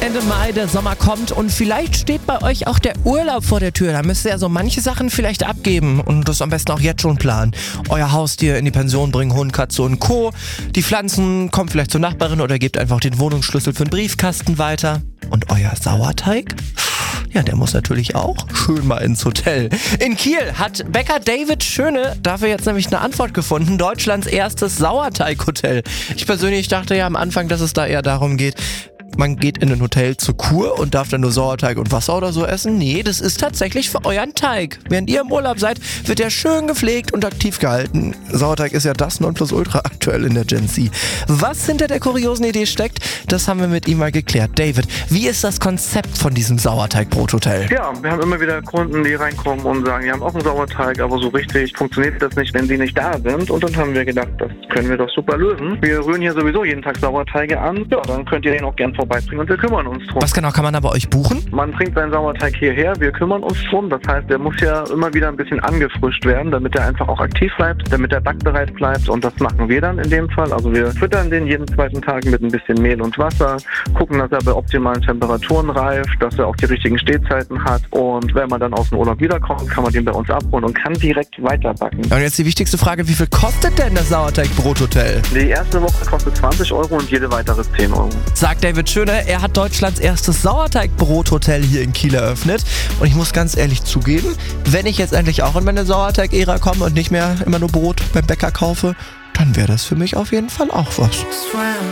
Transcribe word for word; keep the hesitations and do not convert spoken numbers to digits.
Ende Mai, der Sommer kommt und vielleicht steht bei euch auch der Urlaub vor der Tür. Da müsst ihr ja so manche Sachen vielleicht abgeben und das am besten auch jetzt schon planen. Euer Haustier in die Pension bringen, Hund, Katze und Co. Die Pflanzen kommen vielleicht zur Nachbarin oder gebt einfach den Wohnungsschlüssel für den Briefkasten weiter. Und euer Sauerteig? Ja, der muss natürlich auch schön mal ins Hotel. In Kiel hat Bäcker David Schöne dafür jetzt nämlich eine Antwort gefunden. Deutschlands erstes Sauerteighotel. Ich persönlich dachte ja am Anfang, dass es da eher darum geht, man geht in ein Hotel zur Kur und darf dann nur Sauerteig und Wasser oder so essen. Nee, das ist tatsächlich für euren Teig. Während ihr im Urlaub seid, wird der schön gepflegt und aktiv gehalten. Sauerteig ist ja das Nonplusultra aktuell in der Gen Z. Was hinter der kuriosen Idee steckt, das haben wir mit ihm mal geklärt. David, wie ist das Konzept von diesem Sauerteigbrothotel? Ja, wir haben immer wieder Kunden, die reinkommen und sagen, wir haben auch einen Sauerteig, aber so richtig funktioniert das nicht, wenn sie nicht da sind. Und dann haben wir gedacht, das können wir doch super lösen. Wir rühren hier sowieso jeden Tag Sauerteige an. Ja, dann könnt ihr den auch gern vorbeibringen und wir kümmern uns drum. Was genau kann man da bei euch buchen? Man bringt seinen Sauerteig hierher, wir kümmern uns drum. Das heißt, der muss ja immer wieder ein bisschen angefrischt werden, damit er einfach auch aktiv bleibt, damit er backbereit bleibt. Und das machen wir dann in dem Fall. Also wir füttern den jeden zweiten Tag mit ein bisschen Mehl und Wasser, gucken, dass er bei optimalen Temperaturen reift, dass er auch die richtigen Stehzeiten hat. Und wenn man dann aus dem Urlaub wiederkommt, kann man den bei uns abholen und kann direkt weiterbacken. Und jetzt die wichtigste Frage, wie viel kostet denn das Sauerteigbrothotel? Die erste Woche kostet zwanzig Euro und jede weitere zehn Euro. Sagt David Schöne, er hat Deutschlands erstes Sauerteigbrothotel hier in Kiel eröffnet. Und ich muss ganz ehrlich zugeben, wenn ich jetzt endlich auch in meine Sauerteig-Ära komme und nicht mehr immer nur Brot beim Bäcker kaufe, dann wäre das für mich auf jeden Fall auch was.